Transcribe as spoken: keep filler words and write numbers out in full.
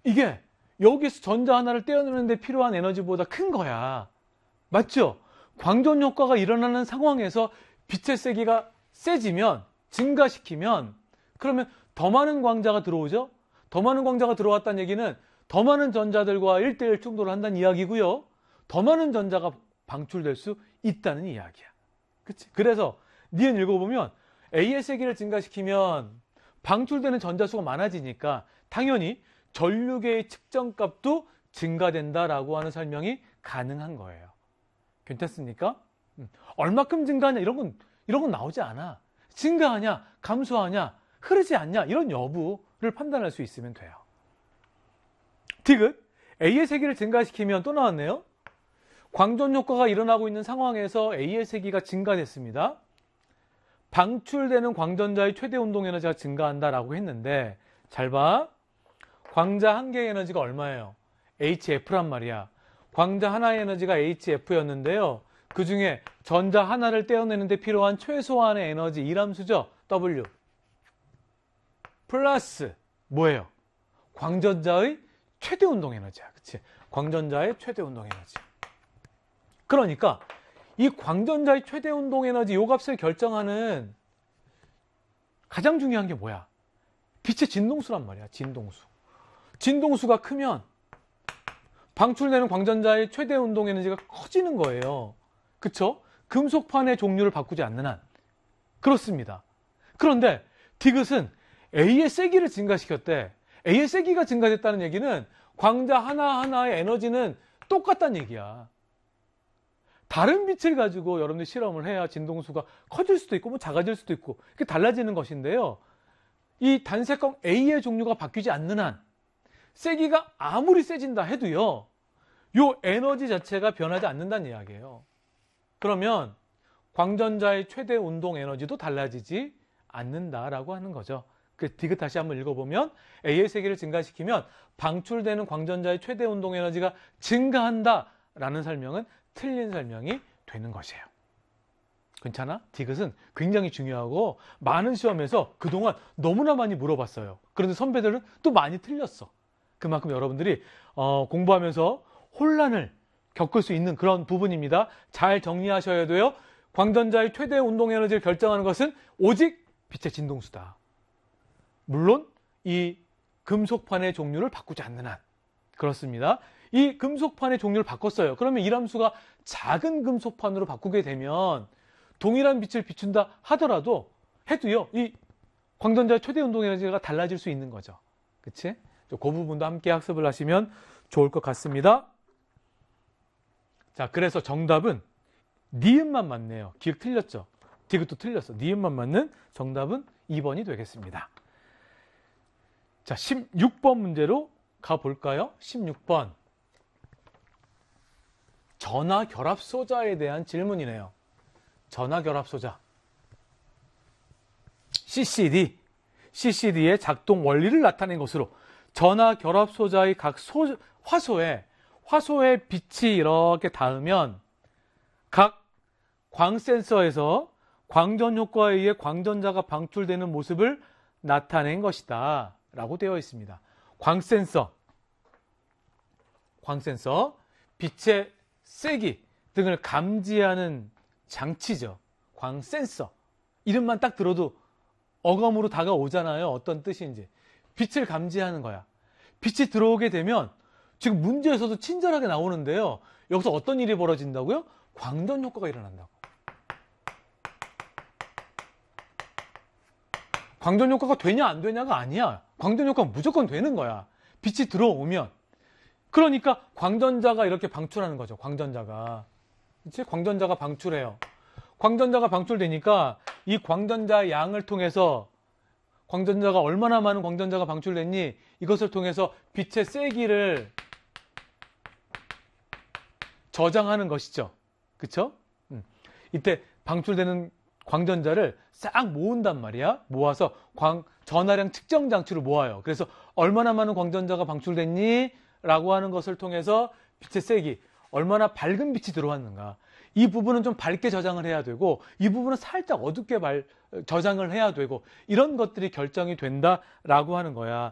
이게 여기서 전자 하나를 떼어내는데 필요한 에너지보다 큰 거야. 맞죠? 광전 효과가 일어나는 상황에서 빛의 세기가 세지면, 증가시키면, 그러면 더 많은 광자가 들어오죠? 더 많은 광자가 들어왔다는 얘기는 더 많은 전자들과 일 대일 충돌을 한다는 이야기고요. 더 많은 전자가 방출될 수 있다는 이야기야. 그치? 그래서 니은 읽어보면 A의 세기를 증가시키면 방출되는 전자수가 많아지니까 당연히 전류계의 측정값도 증가된다라고 하는 설명이 가능한 거예요. 괜찮습니까? 음. 얼마큼 증가하냐 이런 건 이런 건 나오지 않아. 증가하냐, 감소하냐, 흐르지 않냐 이런 여부를 판단할 수 있으면 돼요. 디귿, A의 세기를 증가시키면 또 나왔네요. 광전 효과가 일어나고 있는 상황에서 A의 세기가 증가됐습니다. 방출되는 광전자의 최대 운동 에너지가 증가한다라고 했는데 잘 봐. 광자 한 개의 에너지가 얼마예요? 에이치에프란 말이야. 광자 하나의 에너지가 에이치에프였는데요. 그 중에 전자 하나를 떼어내는데 필요한 최소한의 에너지 E람수죠. W. 플러스 뭐예요? 광전자의 최대 운동 에너지야. 그치? 광전자의 최대 운동 에너지. 그러니까 이 광전자의 최대 운동 에너지 요 값을 결정하는 가장 중요한 게 뭐야? 빛의 진동수란 말이야. 진동수. 진동수가 크면 방출되는 광전자의 최대 운동 에너지가 커지는 거예요. 그쵸? 금속판의 종류를 바꾸지 않는 한. 그렇습니다. 그런데 디귿은 A의 세기를 증가시켰대. A의 세기가 증가됐다는 얘기는 광자 하나하나의 에너지는 똑같다는 얘기야. 다른 빛을 가지고 여러분들이 실험을 해야 진동수가 커질 수도 있고 뭐 작아질 수도 있고 이렇게 달라지는 것인데요. 이 단색광 A의 종류가 바뀌지 않는 한 세기가 아무리 세진다 해도요. 요 에너지 자체가 변하지 않는다는 이야기예요. 그러면 광전자의 최대 운동 에너지도 달라지지 않는다라고 하는 거죠. 그 디귿 다시 한번 읽어보면 A의 세기를 증가시키면 방출되는 광전자의 최대 운동 에너지가 증가한다라는 설명은 틀린 설명이 되는 것이에요. 괜찮아? 디귿은 굉장히 중요하고 많은 시험에서 그동안 너무나 많이 물어봤어요. 그런데 선배들은 또 많이 틀렸어. 그만큼 여러분들이 어, 공부하면서 혼란을 겪을 수 있는 그런 부분입니다. 잘 정리하셔야 돼요. 광전자의 최대 운동 에너지를 결정하는 것은 오직 빛의 진동수다. 물론 이 금속판의 종류를 바꾸지 않는 한. 그렇습니다. 이 금속판의 종류를 바꿨어요. 그러면 E람수가 작은 금속판으로 바꾸게 되면 동일한 빛을 비춘다 하더라도 해도요. 이 광전자의 최대 운동 에너지가 달라질 수 있는 거죠. 그치? 그 부분도 함께 학습을 하시면 좋을 것 같습니다. 자, 그래서 정답은 니은만 맞네요. 기억 틀렸죠? 디귿도 틀렸어. 니은만 맞는 정답은 이 번이 되겠습니다. 자, 십육 번 문제로 가볼까요? 십육 번. 전하 결합 소자에 대한 질문이네요. 전하 결합 소자. 씨씨디. 씨씨디의 작동 원리를 나타낸 것으로 전하 결합 소자의 각 소, 화소에 화소의 빛이 이렇게 닿으면 각 광센서에서 광전 효과에 의해 광전자가 방출되는 모습을 나타낸 것이다 라고 되어 있습니다. 광센서, 광센서, 빛의 세기 등을 감지하는 장치죠. 광센서. 이름만 딱 들어도 어감으로 다가오잖아요. 어떤 뜻인지. 빛을 감지하는 거야. 빛이 들어오게 되면 지금 문제에서도 친절하게 나오는데요. 여기서 어떤 일이 벌어진다고요? 광전 효과가 일어난다고. 광전 효과가 되냐 안 되냐가 아니야. 광전 효과는 무조건 되는 거야. 빛이 들어오면. 그러니까 광전자가 이렇게 방출하는 거죠. 광전자가. 그치? 광전자가 방출해요. 광전자가 방출되니까 이 광전자의 양을 통해서 광전자가 얼마나 많은 광전자가 방출됐니? 이것을 통해서 빛의 세기를 저장하는 것이죠. 그쵸? 음. 이때 방출되는 광전자를 싹 모은단 말이야. 모아서 광, 전하량 측정 장치로 모아요. 그래서 얼마나 많은 광전자가 방출됐니? 라고 하는 것을 통해서 빛의 세기, 얼마나 밝은 빛이 들어왔는가. 이 부분은 좀 밝게 저장을 해야 되고 이 부분은 살짝 어둡게 발, 저장을 해야 되고 이런 것들이 결정이 된다라고 하는 거야.